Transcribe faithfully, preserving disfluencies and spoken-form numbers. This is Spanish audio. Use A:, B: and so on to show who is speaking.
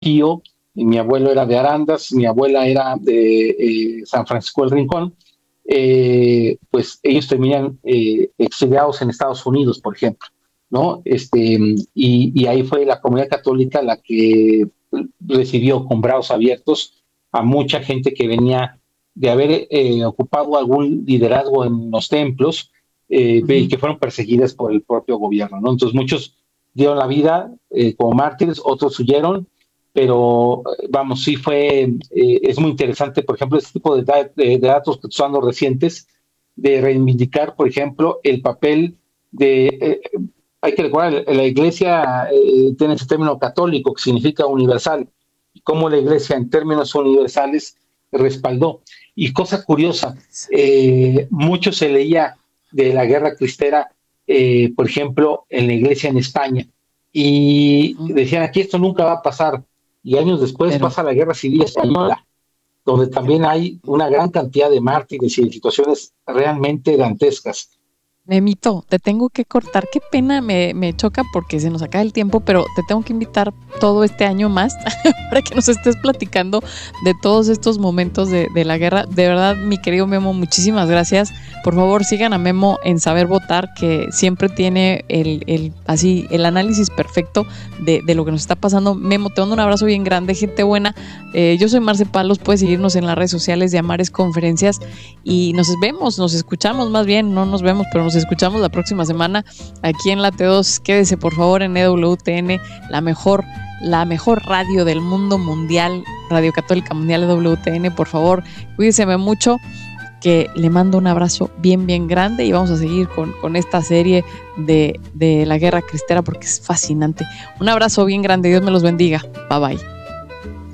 A: tío, y mi abuelo era de Arandas, mi abuela era de eh, San Francisco del Rincón, eh, pues ellos terminan eh, exiliados en Estados Unidos, por ejemplo, ¿no? Este, y, y ahí fue la comunidad católica la que recibió con brazos abiertos a mucha gente que venía de haber eh, ocupado algún liderazgo en los templos eh, y
B: Ujú.
A: que fueron perseguidas por el propio gobierno, ¿no? Entonces muchos dieron la vida eh, como mártires, otros huyeron, pero vamos, sí fue, eh, es muy interesante, por ejemplo, este tipo de, da- de- de datos que son los recientes, de reivindicar, por ejemplo, el papel de, eh, hay que recordar, la iglesia eh, tiene ese término católico que significa universal, y cómo la iglesia en términos universales respaldó. Y cosa curiosa, eh, mucho se leía de la guerra cristera, eh, por ejemplo, en la iglesia en España, y
B: Ujú.
A: decían aquí esto nunca va a pasar, y años después
B: Pero
A: pasa la guerra civil española, donde también hay una gran cantidad de mártires y de situaciones realmente dantescas.
B: Memito, te tengo que cortar. Qué pena, me, me choca porque se nos acaba el tiempo, pero te tengo que invitar todo este año más para que nos estés platicando de todos estos momentos de, de la guerra. De verdad, mi querido Memo, muchísimas gracias. Por favor, sigan a Memo en Saber Votar, que siempre tiene el, el, así, el análisis perfecto de, de lo que nos está pasando. Memo, te mando un abrazo bien grande, gente buena. Eh, yo soy Marce Palos, puedes seguirnos en las redes sociales de Amares Conferencias y nos vemos, nos escuchamos más bien, no nos vemos, pero nos escuchamos la próxima semana aquí en la T dos. Quédese por favor en E W T N, la mejor, la mejor radio del mundo mundial, Radio Católica Mundial E W T N. Por favor, cuídeseme mucho, que le mando un abrazo bien, bien grande y vamos a seguir con, con esta serie de, de la Guerra Cristera porque es fascinante. Un abrazo bien grande, Dios me los bendiga. Bye bye.